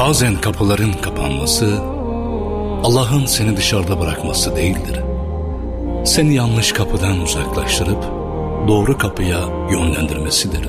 Bazen kapıların kapanması, Allah'ın seni dışarıda bırakması değildir. Seni yanlış kapıdan uzaklaştırıp doğru kapıya yönlendirmesidir.